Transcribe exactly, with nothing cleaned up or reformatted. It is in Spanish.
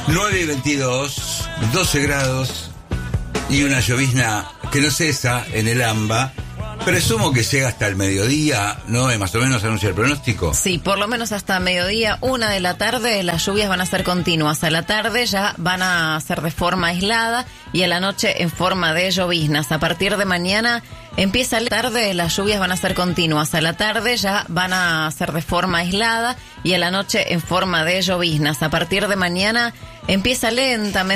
nueve y veintidós, doce grados y una llovizna que no cesa en el AMBA. Presumo que llega hasta el mediodía, ¿no? Más o menos anuncia el pronóstico. Sí, por lo menos hasta mediodía, una de la tarde, las lluvias van a ser continuas. A la tarde ya van a ser de forma aislada y a la noche en forma de lloviznas. A partir de mañana empieza la tarde, las lluvias van a ser continuas. A la tarde ya van a ser de forma aislada y a la noche en forma de lloviznas. A partir de mañana empieza lentamente